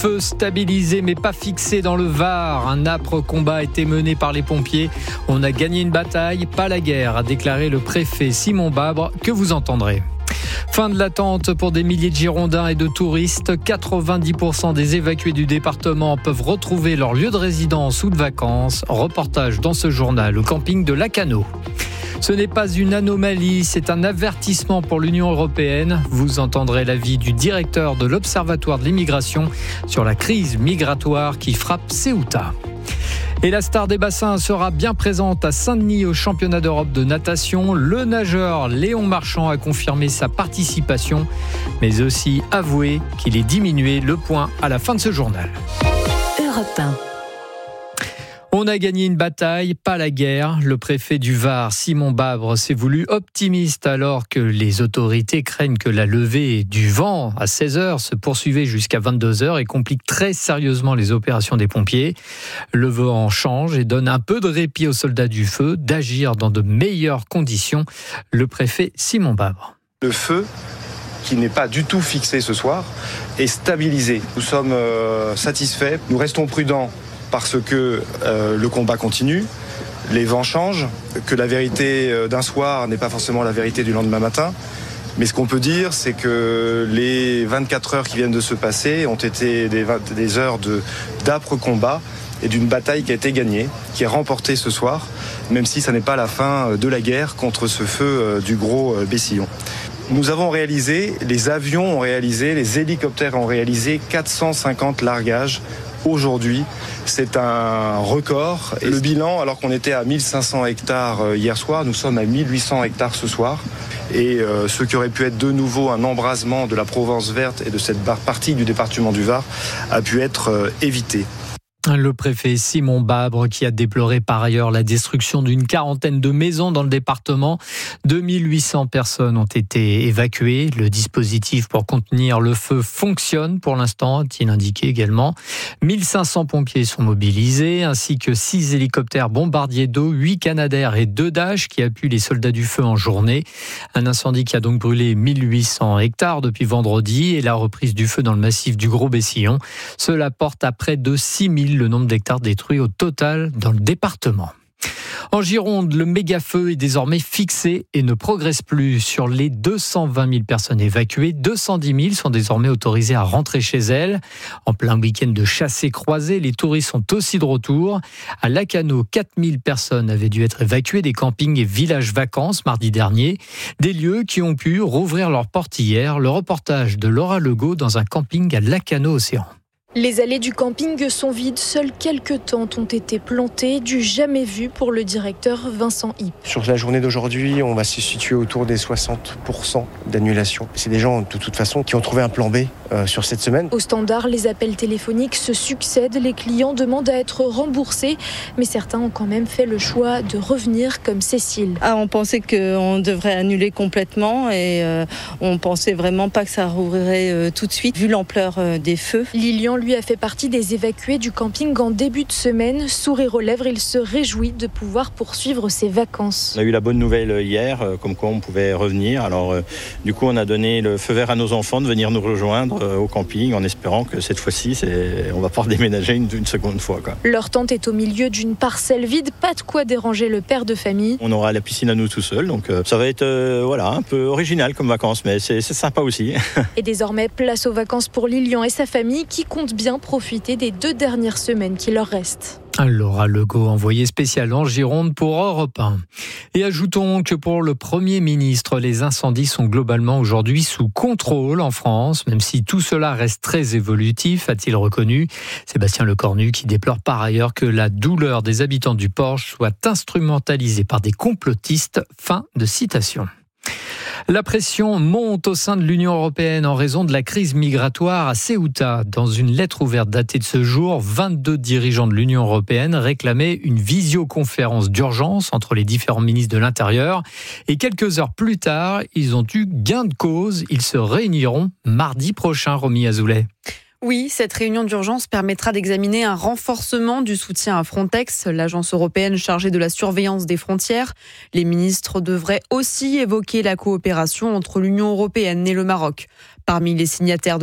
feu stabilisé mais pas fixé dans le Var. Un âpre combat a été mené par les pompiers. On a gagné une bataille, pas la guerre, a déclaré le préfet Simon Babre, que vous entendrez. Fin de l'attente pour des milliers de Girondins et de touristes. 90% des évacués du département peuvent retrouver leur lieu de résidence ou de vacances. Reportage dans ce journal au camping de Lacanau. Ce n'est pas une anomalie, c'est un avertissement pour l'Union européenne. Vous entendrez l'avis du directeur de l'Observatoire de l'immigration sur la crise migratoire qui frappe Ceuta. Et la star des bassins sera bien présente à Saint-Denis au championnat d'Europe de natation. Le nageur Léon Marchand a confirmé sa participation, mais aussi avoué qu'il est diminué. Le point à la fin de ce journal. Europe 1. On a gagné une bataille, pas la guerre. Le préfet du Var, Simon Babre, s'est voulu optimiste alors que les autorités craignent que la levée du vent à 16h se poursuivait jusqu'à 22h et complique très sérieusement les opérations des pompiers. Le vent change et donne un peu de répit aux soldats du feu d'agir dans de meilleures conditions. Le préfet Simon Babre. Le feu, qui n'est pas du tout fixé ce soir, est stabilisé. Nous sommes satisfaits, nous restons prudents parce que le combat continue, les vents changent, que la vérité d'un soir n'est pas forcément la vérité du lendemain matin. Mais ce qu'on peut dire, c'est que les 24 heures qui viennent de se passer ont été des heures d'âpres combats et d'une bataille qui a été gagnée, qui est remportée ce soir, même si ça n'est pas la fin de la guerre contre ce feu du gros Bessillon. Nous avons réalisé, les avions ont réalisé, les hélicoptères ont réalisé 450 largages aujourd'hui. C'est un record. Et le bilan, alors qu'on était à 1500 hectares hier soir, nous sommes à 1800 hectares ce soir. Et ce qui aurait pu être de nouveau un embrasement de la Provence verte et de cette partie du département du Var a pu être évité. Le préfet Simon Babre qui a déploré par ailleurs la destruction d'une quarantaine de maisons dans le département. 2800 personnes ont été évacuées. Le dispositif pour contenir le feu fonctionne pour l'instant, a-t-il indiqué également. 1500 pompiers sont mobilisés ainsi que 6 hélicoptères bombardiers d'eau, 8 Canadair et 2 Dash qui appuient les soldats du feu en journée. Un incendie qui a donc brûlé 1800 hectares depuis vendredi et la reprise du feu dans le massif du Gros Bessillon. Cela porte à près de 6000 le nombre d'hectares détruits au total dans le département. En Gironde, le méga-feu est désormais fixé et ne progresse plus. Sur les 220 000 personnes évacuées, 210 000 sont désormais autorisées à rentrer chez elles. En plein week-end de chassés-croisés, les touristes sont aussi de retour. À Lacanau, 4 000 personnes avaient dû être évacuées des campings et villages vacances mardi dernier. Des lieux qui ont pu rouvrir leurs portes hier. Le reportage de Laura Legault dans un camping à Lacanau-Océan. Les allées du camping sont vides, seules quelques tentes ont été plantées, du jamais vu pour le directeur Vincent Hipp. Sur la journée d'aujourd'hui, on va se situer autour des 60% d'annulation. C'est des gens, de toute façon, qui ont trouvé un plan B sur cette semaine. Au standard, les appels téléphoniques se succèdent, les clients demandent à être remboursés, mais certains ont quand même fait le choix de revenir comme Cécile. On pensait qu'on devrait annuler complètement et on pensait vraiment pas que ça rouvrirait tout de suite, vu l'ampleur des feux. Lilian, lui, a fait partie des évacués du camping en début de semaine. Sourire aux lèvres, il se réjouit de pouvoir poursuivre ses vacances. On a eu la bonne nouvelle hier, comme quoi on pouvait revenir. Alors, du coup, on a donné le feu vert à nos enfants de venir nous rejoindre au camping en espérant que cette fois-ci, on va pouvoir déménager une seconde fois, quoi. Leur tente est au milieu d'une parcelle vide, pas de quoi déranger le père de famille. On aura la piscine à nous tout seuls, donc ça va être un peu original comme vacances, mais c'est sympa aussi. Et désormais, place aux vacances pour Lilian et sa famille qui comptent bien profiter des 2 dernières semaines qui leur restent. Laura Legault, envoyée spéciale en Gironde pour Europe 1. Et ajoutons que pour le Premier ministre, les incendies sont globalement aujourd'hui sous contrôle en France, même si tout cela reste très évolutif, a-t-il reconnu. Sébastien Lecornu qui déplore par ailleurs que la douleur des habitants du Porche soit instrumentalisée par des complotistes. Fin de citation. La pression monte au sein de l'Union européenne en raison de la crise migratoire à Ceuta. Dans une lettre ouverte datée de ce jour, 22 dirigeants de l'Union européenne réclamaient une visioconférence d'urgence entre les différents ministres de l'Intérieur. Et quelques heures plus tard, ils ont eu gain de cause. Ils se réuniront mardi prochain, Romy Azoulay. Oui, cette réunion d'urgence permettra d'examiner un renforcement du soutien à Frontex, l'agence européenne chargée de la surveillance des frontières. Les ministres devraient aussi évoquer la coopération entre l'Union européenne et le Maroc. Parmi les signataires de